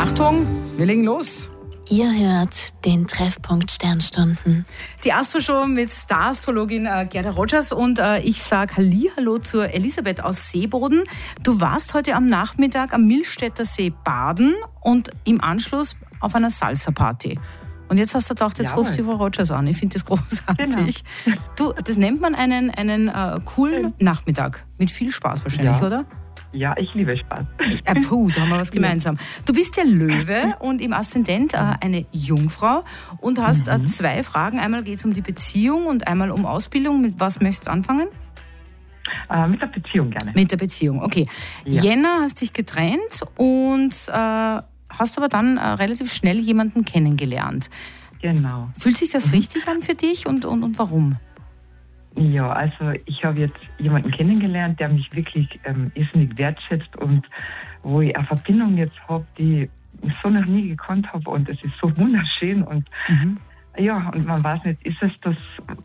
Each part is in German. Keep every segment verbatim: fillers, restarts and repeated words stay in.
Achtung, wir legen los. Ihr hört den Treffpunkt Sternstunden. Die Astro-Show mit Star-Astrologin äh, Gerda Rogers und äh, ich sage Hallihallo zur Elisabeth aus Seeboden. Du warst heute am Nachmittag am Millstätter See baden und im Anschluss auf einer Salsa-Party. Und jetzt hast du gedacht, jetzt ruft die Frau Rogers an. Ich finde das großartig. Genau. Du, das nennt man einen, einen äh, coolen Nachmittag. Mit viel Spaß wahrscheinlich, ja. oder? Ja, ich liebe Spaß. Äh, puh, da haben wir was gemeinsam. Du bist der Löwe und im Aszendent äh, eine Jungfrau und hast äh, zwei Fragen. Einmal geht es um die Beziehung und einmal um Ausbildung. Mit was möchtest du anfangen? Äh, mit der Beziehung gerne. Mit der Beziehung, okay. Ja. Jänner hast dich getrennt und äh, hast aber dann äh, relativ schnell jemanden kennengelernt. Genau. Fühlt sich das mhm. richtig an für dich und, und, und warum? Ja, also ich habe jetzt jemanden kennengelernt, der mich wirklich ähm, irrsinnig wertschätzt und wo ich eine Verbindung jetzt habe, die ich so noch nie gekannt habe und es ist so wunderschön und mhm. ja, und man weiß nicht, ist es das,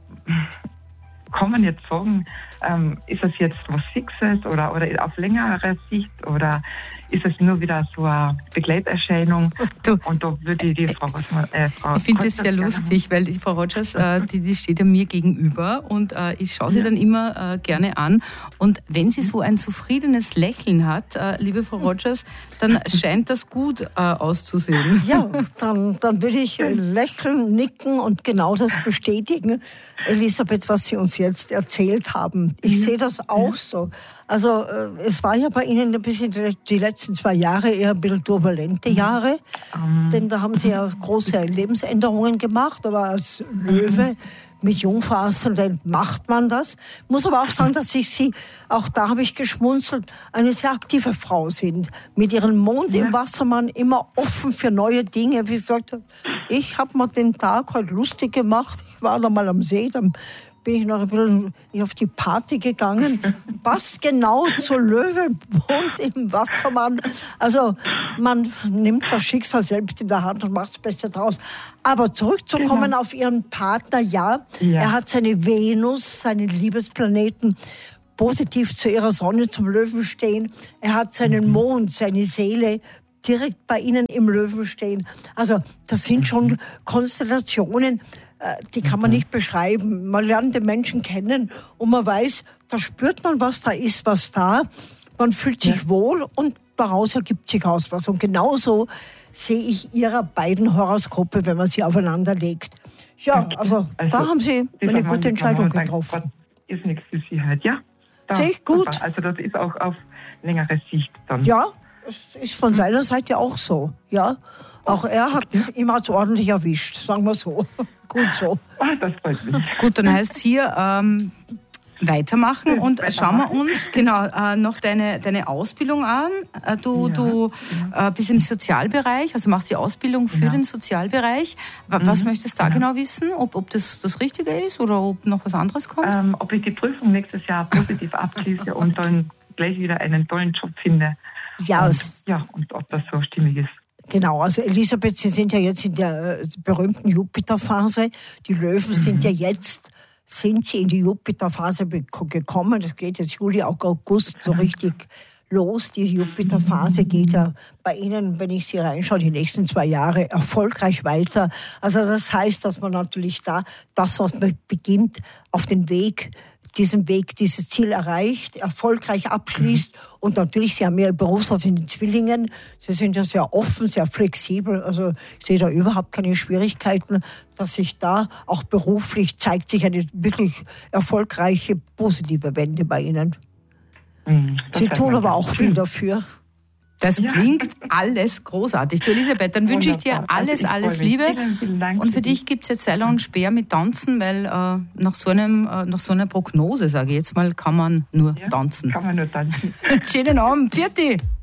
kann man jetzt sagen, ähm, ist es jetzt was Fixes oder, oder auf längere Sicht oder ist es nur wieder so eine Begleiterscheinung? Du, und da würde ich die Frau Rogers... Äh, Frau ich finde das sehr lustig, haben. weil die Frau Rogers, äh, die, die steht ja mir gegenüber und äh, ich schaue sie ja. dann immer äh, gerne an. Und wenn sie so ein zufriedenes Lächeln hat, äh, liebe Frau Rogers, dann scheint das gut äh, auszusehen. Ja, dann, dann würde ich äh, lächeln, nicken und genau das bestätigen, Elisabeth, was Sie uns jetzt erzählt haben. Ich ja. sehe das auch ja. so. Also äh, es war ja bei Ihnen ein bisschen die letzten zwei Jahre eher ein bisschen turbulente Jahre, mhm. denn da haben Sie ja große Lebensänderungen gemacht, aber als Löwe mit Jungfrau-Aszendent macht man das. Muss aber auch sagen, dass ich Sie, auch da habe ich geschmunzelt, eine sehr aktive Frau sind. Mit Ihrem Mond ja. im Wassermann immer offen für neue Dinge. Wie gesagt, ich habe mal den Tag heute lustig gemacht. Ich war da mal am See, dann bin ich noch ein bisschen auf die Party gegangen. Passt genau zur Löwe, Mond im Wassermann. Also man nimmt das Schicksal selbst in der Hand und macht das Beste draus. Aber zurückzukommen genau. auf Ihren Partner, ja, ja, er hat seine Venus, seinen Liebesplaneten, positiv zu Ihrer Sonne, zum Löwen stehen. Er hat seinen mhm. Mond, seine Seele direkt bei Ihnen im Löwen stehen. Also das sind schon Konstellationen, die kann man nicht beschreiben. Man lernt den Menschen kennen und man weiß, da spürt man, was da ist, was da. Man fühlt sich ja. wohl und daraus ergibt sich aus was. Und genauso sehe ich Ihre beiden Horoskope, wenn man sie aufeinander legt. Ja, also, also da haben Sie eine gute Entscheidung getroffen. Ist nichts für Sie halt, ja? Da, sehe ich gut. Super. Also das ist auch auf längere Sicht dann. Ja, es ist von seiner Seite auch so, ja. Auch er hat ja. ihm hat's ordentlich erwischt, sagen wir so. Gut so. Ah, das freut mich. Gut, dann heißt es hier ähm, weitermachen und weitermachen. Schauen wir uns genau äh, noch deine, deine Ausbildung an. Äh, du ja, du äh, bist im Sozialbereich, also machst die Ausbildung für ja. den Sozialbereich. Was mhm. möchtest du da ja. genau wissen? Ob, ob das das Richtige ist oder ob noch was anderes kommt? Ähm, ob ich die Prüfung nächstes Jahr positiv abschließe und dann gleich wieder einen tollen Job finde. Ja, und, ja, und ob das so stimmig ist. Genau, also Elisabeth, Sie sind ja jetzt in der äh, berühmten Jupiterphase. Die Löwen mhm. sind ja jetzt, sind Sie in die Jupiterphase be- gekommen. Das geht jetzt Juli, August so richtig los. Die Jupiterphase geht ja bei Ihnen, wenn ich Sie reinschaue, die nächsten zwei Jahre erfolgreich weiter. Also das heißt, dass man natürlich da das, was man beginnt, auf den Weg diesen Weg, dieses Ziel erreicht, erfolgreich abschließt. Mhm. Und natürlich, Sie haben ja Berufsart in den Zwillingen. Sie sind ja sehr offen, sehr flexibel. Also ich sehe da überhaupt keine Schwierigkeiten, dass sich da auch beruflich zeigt sich eine wirklich erfolgreiche, positive Wende bei Ihnen. Mhm, Sie tun aber auch viel dafür. Das klingt ja. alles großartig. Du Elisabeth, dann wünsche ich dir alles, alles Liebe. Vielen, vielen Dank. Und für dich gibt es jetzt Seiler und Speer mit Tanzen, weil äh, nach, so einem, äh, nach so einer Prognose, sage ich jetzt mal, kann man nur ja, tanzen. Kann man nur tanzen. Schönen Abend, Pfiat.